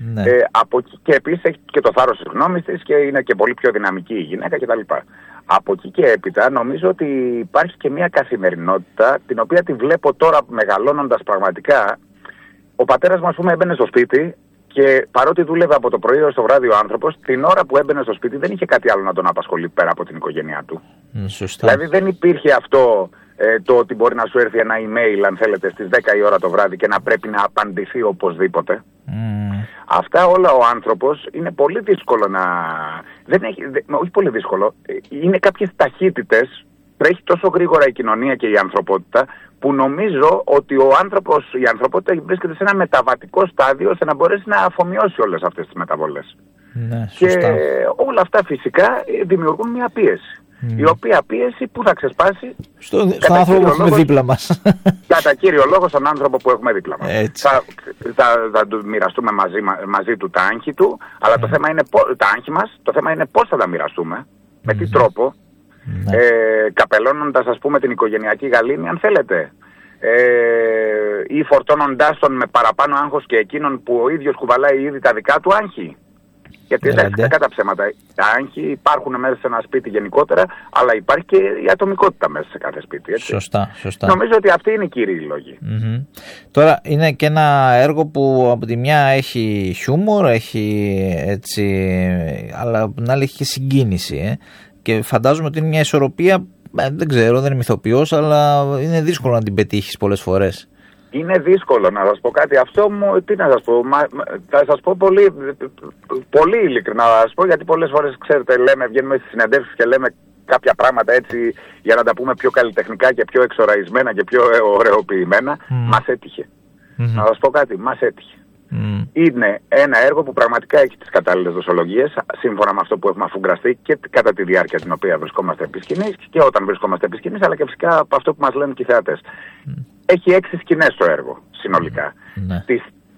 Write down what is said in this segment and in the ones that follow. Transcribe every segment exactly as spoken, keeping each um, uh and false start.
Ναι. Ε, από, και επίσης έχει και το θάρρος της γνώμης της και είναι και πολύ πιο δυναμική η γυναίκα κτλ. Από εκεί και έπειτα νομίζω ότι υπάρχει και μια καθημερινότητα την οποία τη βλέπω τώρα μεγαλώνοντας πραγματικά. Ο πατέρας μου, ας πούμε, έμπαινε στο σπίτι και παρότι δούλευε από το πρωί έως το βράδυ ο άνθρωπος, την ώρα που έμπαινε στο σπίτι δεν είχε κάτι άλλο να τον απασχολεί πέρα από την οικογένειά του. Mm, σωστά. Δηλαδή δεν υπήρχε αυτό ε, το ότι μπορεί να σου έρθει ένα email, αν θέλετε, στις δέκα η ώρα το βράδυ και να πρέπει να απαντηθεί οπωσδήποτε. Mm. Αυτά όλα ο άνθρωπος είναι πολύ δύσκολο να... Δεν έχει... Όχι πολύ δύσκολο. Είναι κάποιες ταχύτητες. Τρέχει τόσο γρήγορα η κοινωνία και η ανθρωπότητα που νομίζω ότι ο άνθρωπος, η ανθρωπότητα βρίσκεται σε ένα μεταβατικό στάδιο ώστε να μπορέσει να αφομοιώσει όλες αυτές τις μεταβολές. Ναι, και όλα αυτά φυσικά δημιουργούν μια πίεση. Mm. Η οποία πίεση που θα ξεσπάσει στο, στον άνθρωπο που έχουμε δίπλα μας. Κατά κύριο λόγο στον άνθρωπο που έχουμε δίπλα μας. Θα, θα, θα του μοιραστούμε μαζί, μαζί του τα άγχη του, αλλά mm. το θέμα είναι τα άγχη μας, το θέμα είναι πώς θα τα μοιραστούμε, mm. με τι τρόπο, mm. ε, καπελώνοντας ας πούμε την οικογενειακή γαλήνη αν θέλετε, ε, ή φορτώνοντάς τον με παραπάνω άγχος και εκείνον που ο ίδιος κουβαλάει ήδη τα δικά του άγχη. Γιατί εντάξει, κακά τα ψέματα. Τα άγχη υπάρχουν μέσα σε ένα σπίτι γενικότερα, αλλά υπάρχει και η ατομικότητα μέσα σε κάθε σπίτι. Έτσι. Σωστά, σωστά. Νομίζω ότι αυτοί είναι οι κύριοι λόγοι. Mm-hmm. Τώρα είναι και ένα έργο που από τη μια έχει χιούμορ, έχει έτσι, αλλά από την άλλη έχει και συγκίνηση. Ε? Και φαντάζομαι ότι είναι μια ισορροπία, ε, δεν ξέρω, δεν είμαι ηθοποιός, αλλά είναι δύσκολο να την πετύχεις πολλές φορές. Είναι δύσκολο να σας πω κάτι. Αυτό μου, τι να σας πω, μα, θα σας πω πολύ, πολύ ειλικρινά να σας πω, γιατί πολλές φορές, ξέρετε, λέμε, βγαίνουμε στις συνεντεύξεις και λέμε κάποια πράγματα έτσι για να τα πούμε πιο καλλιτεχνικά και πιο εξοραϊσμένα και πιο ωραιοποιημένα. Mm. Μας έτυχε. Mm-hmm. Να σας πω κάτι, μας έτυχε. Mm. Είναι ένα έργο που πραγματικά έχει τις κατάλληλες δοσολογίες, σύμφωνα με αυτό που έχουμε αφουγκραστεί και κατά τη διάρκεια την οποία βρισκόμαστε επί σκηνής και όταν βρισκόμαστε επί σκηνής, αλλά και φυσικά από αυτό που μας λένε και οι θεατές. Mm. Έχει έξι σκηνές το έργο συνολικά. Mm. Τις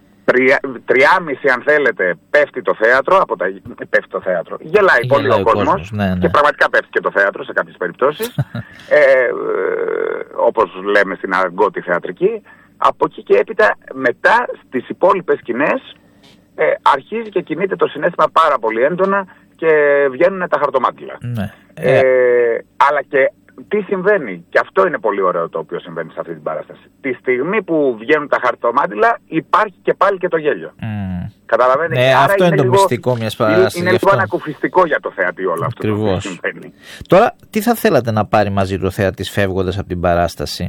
τριάμιση αν θέλετε πέφτει το θέατρο, από τα... πέφτει το θέατρο, γελάει Γελάει πολύ ο, ο κόσμος, κόσμος ναι, ναι. Και πραγματικά πέφτει και το θέατρο σε κάποιες περιπτώσεις, ε, ε, όπως λέμε στην αργότη θεατρική. Από εκεί και έπειτα μετά στις υπόλοιπες σκηνές ε, αρχίζει και κινείται το συναίσθημα πάρα πολύ έντονα και βγαίνουν τα χαρτομάτιλα. Ναι. Ε, ε, αλλά και τι συμβαίνει, και αυτό είναι πολύ ωραίο το οποίο συμβαίνει σε αυτή την παράσταση. Τη στιγμή που βγαίνουν τα χαρτομάτιλα υπάρχει και πάλι και το γέλιο. Mm. Καταλαβαίνετε. Ναι, άρα αυτό είναι, είναι το λίγο, μυστικό μιας παράστασης. Είναι λίγο ανακουφιστικό για το θεατή όλο αυτό το οποίο συμβαίνει. Τώρα, τι θα θέλατε να πάρει μαζί του ο θεατής φεύγοντας από την παράσταση?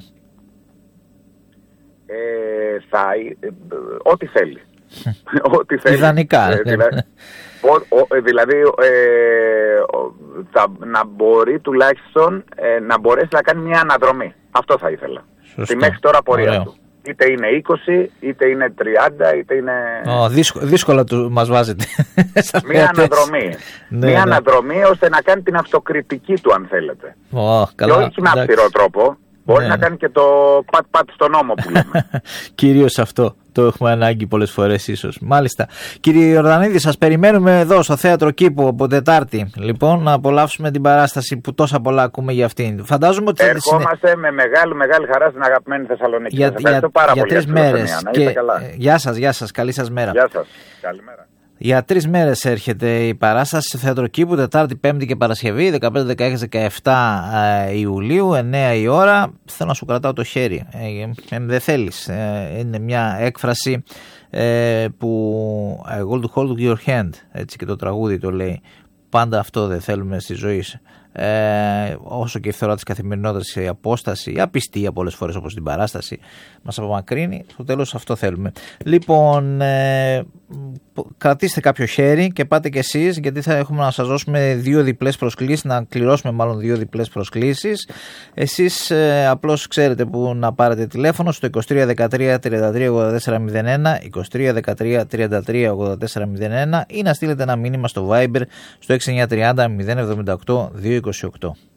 Ε, θα, ε, ό,τι θέλει. Ό,τι θέλει. Ιδανικά. Ε, δηλαδή, ο, ο, δηλαδή ε, ο, θα, να μπορεί τουλάχιστον ε, να μπορέσει να κάνει μια αναδρομή. Αυτό θα ήθελα. Τη μέχρι τώρα πορεία Ωραίο. Του. Είτε είναι είκοσι, είτε είναι τριάντα, είτε είναι... Oh, δύσκολα, δύσκολα του μας βάζετε. Μια αναδρομή. Ναι, μια ναι. αναδρομή ώστε να κάνει την αυτοκριτική του αν θέλετε. Oh, καλά. Και όχι με αυστηρό τρόπο. Μπορεί ναι. να κάνει και το πατ-πατ στον νόμο που λέμε. Κυρίως αυτό το έχουμε ανάγκη πολλές φορές ίσως. Μάλιστα. Κύριε Ιορδανίδη, σας περιμένουμε εδώ στο Θέατρο Κήπου από Τετάρτη. Λοιπόν, να απολαύσουμε την παράσταση που τόσα πολλά ακούμε για αυτήν. Φαντάζομαι ότι ερχόμαστε συνε... με μεγάλη, μεγάλη χαρά στην αγαπημένη Θεσσαλονίκη. Για, σας ευχαριστώ για, πάρα για πολύ. Τρεις μέρες. Και... Γεια σας, γεια σας. Καλή σας μέρα. Γεια σας. Καλημέρα. Για τρεις μέρες έρχεται η παράσταση στο Θέατρο Κήπου, Τετάρτη, Πέμπτη και Παρασκευή, δεκαπέντε, δεκαέξι, δεκαεπτά Ιουλίου, εννέα η ώρα. Θέλω να σου κρατάω το χέρι. Ε, ε, δεν θέλεις. Ε, είναι μια έκφραση ε, που I will hold your hand, έτσι και το τραγούδι το λέει. Πάντα αυτό δεν θέλουμε στη ζωή. Ε, όσο και η φθορά της καθημερινότητας, η απόσταση, η απιστία πολλές φορές όπως την παράσταση μας απομακρύνει, στο τέλος αυτό θέλουμε. Λοιπόν, ε, κρατήστε κάποιο χέρι και πάτε κι εσείς, γιατί θα έχουμε να σας δώσουμε δύο διπλές προσκλήσεις, να κληρώσουμε μάλλον δύο διπλές προσκλήσεις. Εσείς ε, απλώς ξέρετε που να πάρετε τηλέφωνο στο είκοσι τρία δεκατρία τριάντα τρία ογδόντα τέσσερα μηδέν ένα, είκοσι τρία δεκατρία τριάντα τρία ογδόντα τέσσερα μηδέν ένα ή να στείλετε ένα μήνυμα στο Viber στο έξι εννιά τριάντα μηδέν εβδομήντα οκτώ διακόσια είκοσι οκτώ.